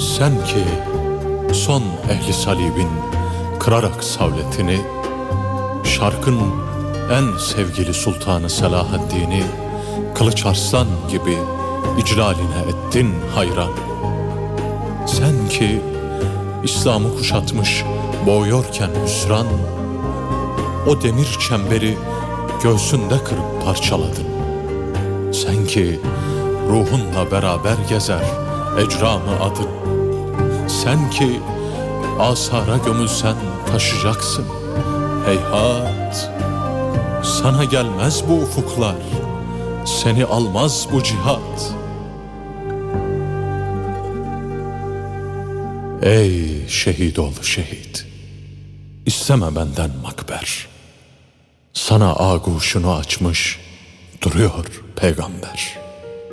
Sen ki son ehli salibin kırarak savletini, şarkın en sevgili sultanı Selahaddin'i Kılıç Arslan gibi iclaline ettin hayran. Sen ki İslam'ı kuşatmış boğuyorken hüsran, o demir çemberi göğsünde kırıp parçaladın. Sen ki ruhunla beraber gezer ecramı adın. Sen ki asara gömülsen taşacaksın. Heyhat, sana gelmez bu ufuklar, seni almaz bu cihat. Ey şehidoğlu şehit, isteme benden makber. Sana ağuşunu açmış duruyor peygamber.